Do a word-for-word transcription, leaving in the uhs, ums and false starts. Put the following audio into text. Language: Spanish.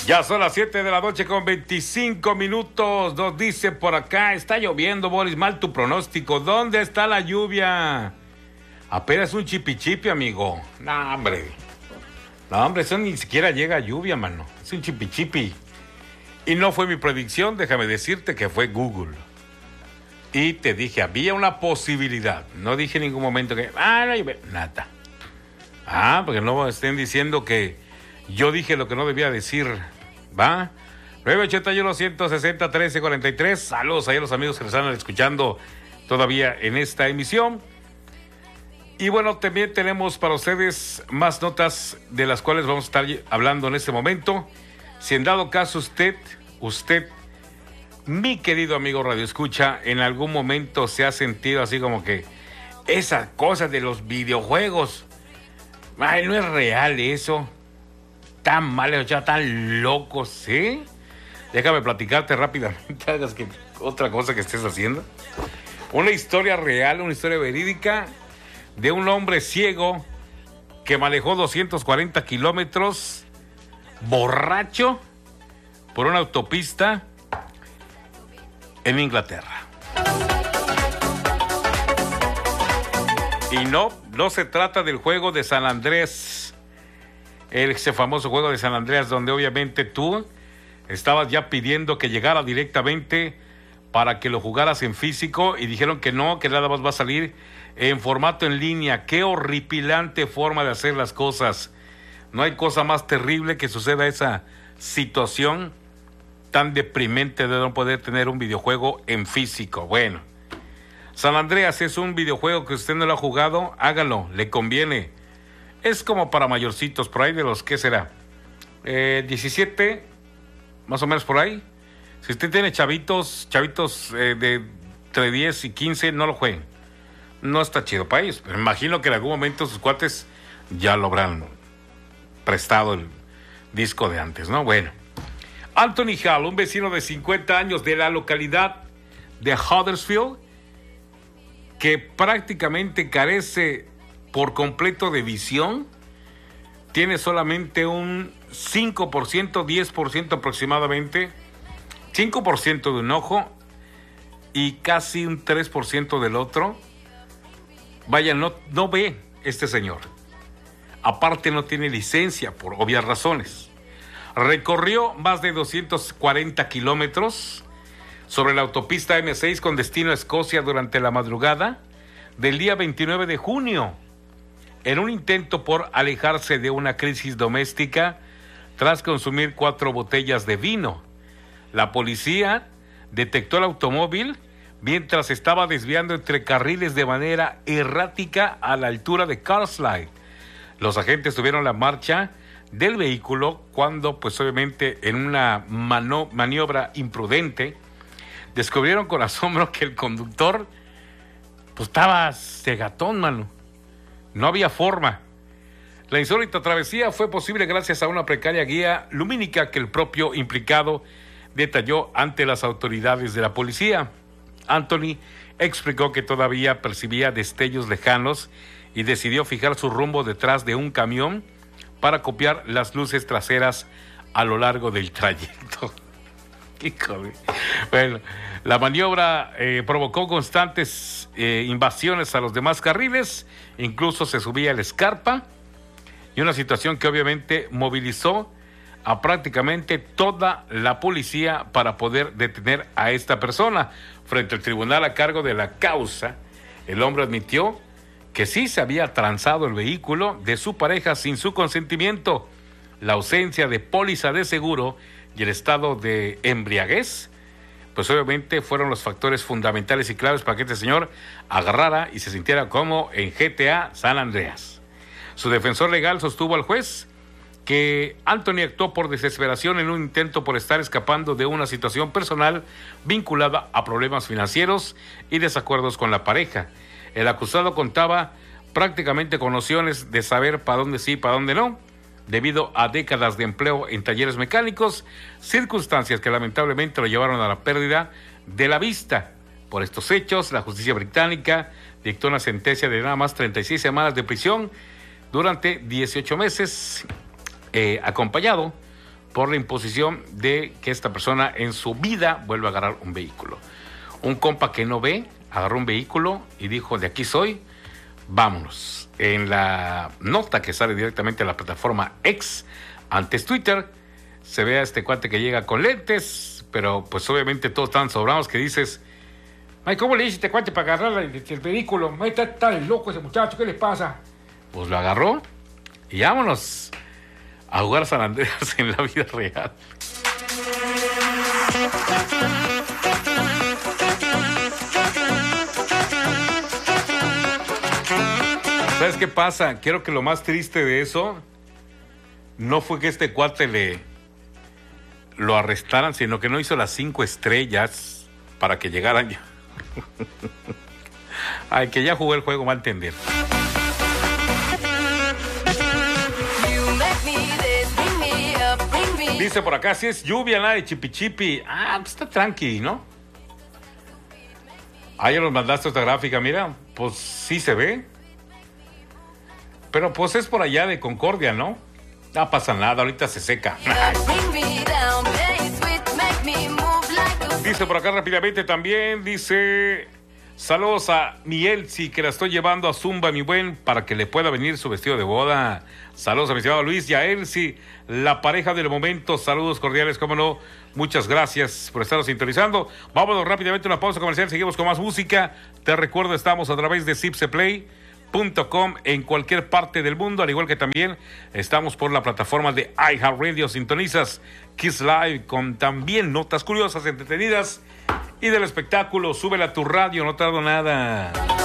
Ya son las siete de la noche con veinticinco minutos. Nos dice por acá, está lloviendo, Boris, mal tu pronóstico. ¿Dónde está la lluvia? Apenas un chipichipi, amigo. No, hombre. No, hombre, eso ni siquiera llega a lluvia, mano. Es un chipichipi. Y no fue mi predicción, déjame decirte que fue Google. Y te dije, había una posibilidad. No dije en ningún momento que, ah, no llueve. Nada. Ah, porque no estén diciendo que yo dije lo que no debía decir. ¿Va? nueve ochenta y uno, ciento sesenta, trece cuarenta y tres. Saludos ahí a los amigos que nos están escuchando todavía en esta emisión. Y bueno, también tenemos para ustedes más notas de las cuales vamos a estar hablando en este momento. Si en dado caso usted, usted, mi querido amigo Radio Escucha, en algún momento se ha sentido así como que esas cosas de los videojuegos, ay, no es real eso. Tan mal, ya tan locos, ¿sí? Déjame platicarte rápidamente, hagas que otra cosa que estés haciendo. Una historia real, una historia verídica de un hombre ciego que manejó doscientos cuarenta kilómetros borracho por una autopista en Inglaterra. Y no, no se trata del juego de San Andrés. Ese famoso juego de San Andreas, donde obviamente tú estabas ya pidiendo que llegara directamente para que lo jugaras en físico y dijeron que no, que nada más va a salir en formato en línea. Qué horripilante forma de hacer las cosas. No hay cosa más terrible que suceda esa situación tan deprimente de no poder tener un videojuego en físico. Bueno, San Andreas es un videojuego que usted no lo ha jugado, hágalo, le conviene. Es como para mayorcitos, por ahí de los, ¿qué será? Eh, diecisiete, más o menos por ahí. Si usted tiene chavitos, chavitos eh, de entre diez y quince, no lo jueguen. No está chido para ellos. Pero imagino que en algún momento sus cuates ya lo habrán prestado el disco de antes, ¿no? Bueno. Anthony Hall, un vecino de cincuenta años de la localidad de Huddersfield, que prácticamente carece por completo de visión, tiene solamente un cinco por ciento, diez por ciento aproximadamente, cinco por ciento de un ojo y casi un tres por ciento del otro. Vaya, no, no ve este señor. Aparte no tiene licencia por obvias razones. Recorrió más de doscientos cuarenta kilómetros sobre la autopista eme seis con destino a Escocia durante la madrugada del día veintinueve de junio. En un intento por alejarse de una crisis doméstica tras consumir cuatro botellas de vino. La policía detectó el automóvil mientras estaba desviando entre carriles de manera errática a la altura de Carlisle. Los agentes tuvieron la marcha del vehículo cuando, pues obviamente, en una mano- maniobra imprudente, descubrieron con asombro que el conductor pues estaba cegatón, mano. No había forma. La insólita travesía fue posible gracias a una precaria guía lumínica que el propio implicado detalló ante las autoridades de la policía. Anthony explicó que todavía percibía destellos lejanos y decidió fijar su rumbo detrás de un camión para copiar las luces traseras a lo largo del trayecto. Híjole. Bueno, la maniobra eh, provocó constantes eh, invasiones a los demás carriles, incluso se subía la escarpa, y una situación que obviamente movilizó a prácticamente toda la policía para poder detener a esta persona. Frente al tribunal a cargo de la causa, el hombre admitió que sí se había transado el vehículo de su pareja sin su consentimiento. La ausencia de póliza de seguro y el estado de embriaguez, pues obviamente fueron los factores fundamentales y claves para que este señor agarrara y se sintiera como en G T A San Andreas. Su defensor legal sostuvo al juez que Anthony actuó por desesperación en un intento por estar escapando de una situación personal vinculada a problemas financieros y desacuerdos con la pareja. El acusado contaba prácticamente con nociones de saber para dónde sí y para dónde no, debido a décadas de empleo en talleres mecánicos, circunstancias que lamentablemente lo llevaron a la pérdida de la vista. Por estos hechos, la justicia británica dictó una sentencia de nada más treinta y seis semanas de prisión durante dieciocho meses, eh, acompañado por la imposición de que esta persona en su vida vuelva a agarrar un vehículo. Un compa que no ve, agarró un vehículo y dijo, de aquí soy, vámonos. En la nota que sale directamente a la plataforma X, antes Twitter, se ve a este cuate que llega con lentes, pero pues obviamente todos están sobrados, que dices, ay, ¿cómo le hiciste, cuate, para agarrar el, el vehículo? Ay, está, está loco ese muchacho, ¿qué le pasa? Pues lo agarró y vámonos a jugar a San Andreas en la vida real. ¿Sabes qué pasa? Quiero que lo más triste de eso no fue que este cuate le lo arrestaran, sino que no hizo las cinco estrellas para que llegaran ya. Ay, que ya jugó el juego, va a entender. Dice por acá, si es lluvia, nada de chipichipi. Ah, pues está tranqui, ¿no? Ah, ya nos mandaste esta gráfica, mira. Pues sí se ve. Pero pues es por allá de Concordia, ¿no? No pasa nada, ahorita se seca. Dice por acá rápidamente también, dice... Saludos a mi Elsie, que la estoy llevando a Zumba, mi buen, para que le pueda venir su vestido de boda. Saludos a mi estimado Luis y a Elsie, la pareja del momento. Saludos cordiales, cómo no. Muchas gracias por estarnos sintonizando. Vámonos rápidamente a una pausa comercial, seguimos con más música. Te recuerdo, estamos a través de zipseplay punto com en cualquier parte del mundo, al igual que también estamos por la plataforma de iHeartRadio. Sintonizas Kiss Live con también notas curiosas, entretenidas y del espectáculo. Súbela a tu radio, no tardo nada.